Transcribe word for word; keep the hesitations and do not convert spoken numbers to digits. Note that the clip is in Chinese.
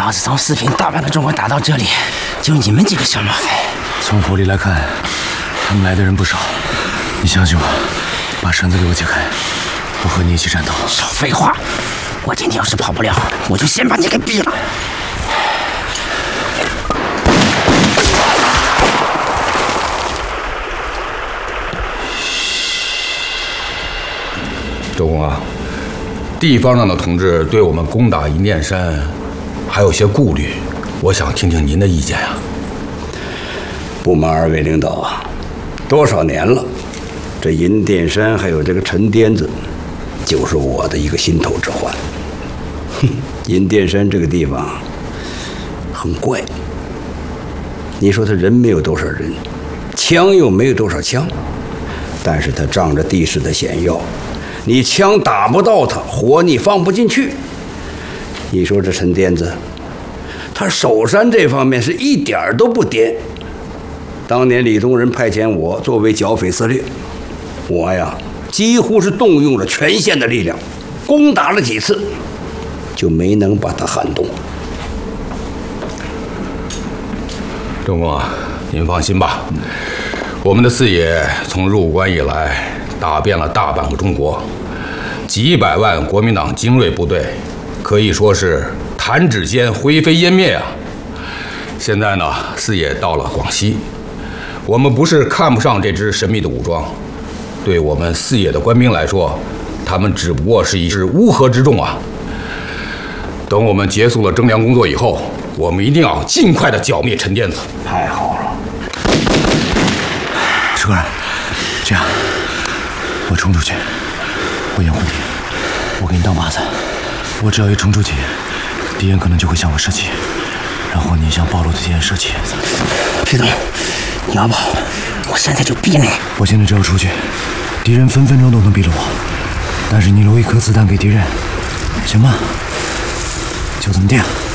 老子从四平大半个中国打到这里，就你们几个小马匪。 从火力来看，他们来的人不少。你相信我，把绳子给我解开，我和你一起战斗。 少废话！我今天要是跑不了，我就先把你给毙了。 周公啊，地方上的同志对我们攻打银殿山还有些顾虑，我想听听您的意见呀。 不瞒二位领导啊，多少年了，这银殿山还有这个陈颠子，就是我的一个心头之患。哼，银殿山这个地方很怪，你说他人没有多少人，枪又没有多少枪，但是他仗着地势的险要，你枪打不到他，火你放不进去。你说这陈颠子，他守山这方面是一点儿都不颠。当年李宗仁派遣我作为剿匪司令，我呀几乎是动用了全县的力量，攻打了几次，就没能把他撼动。 周公啊，您放心吧，我们的四爷从入关以来，打遍了大半个中国，几百万国民党精锐部队，可以说是弹指间灰飞烟灭啊！现在呢，四爷到了广西，我们不是看不上这支神秘的武装，对我们四野的官兵来说，他们只不过是一支乌合之众啊。等我们结束了征粮工作以后，我们一定要尽快的剿灭陈颠子。 太好了， 石官，这样，我冲出去，我掩护你，我给你当靶子。我只要一冲出去，敌人可能就会向我射击，然后你向暴露的敌人射击。 皮总，你要跑，我现在就毙你！ 我现在只要出去，敌人分分钟都能毙了我。但是你留一颗子弹给敌人，行吗？就这么定。